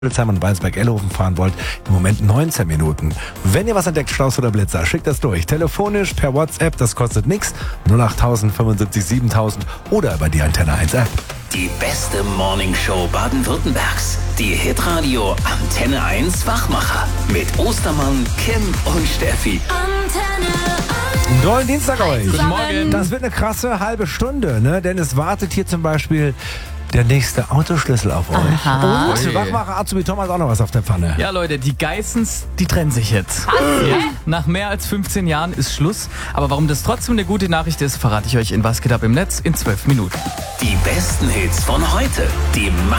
Hildesheim und Weinsberg-Elhofen fahren wollt, im Moment 19 Minuten. Wenn ihr was entdeckt, Staus oder Blitzer, schickt das durch. Telefonisch, per WhatsApp, das kostet nichts. 08000 75 7000 oder über die Antenne 1 App. Die beste Morningshow Baden-Württembergs. Die Hitradio Antenne 1 Wachmacher. Mit Ostermann, Kim und Steffi. Einen tollen Dienstag euch. Guten Morgen. Das wird eine krasse halbe Stunde, ne? Denn es wartet hier zum Beispiel der nächste Autoschlüssel auf euch. Aha. Und Wachmacher Azubi Thomas auch noch was auf der Pfanne. Ja, Leute, die Geissens, die trennen sich jetzt. Ja, nach mehr als 15 Jahren ist Schluss. Aber warum das trotzdem eine gute Nachricht ist, verrate ich euch in Was geht ab im Netz in 12 Minuten. Die besten Hits von heute. Die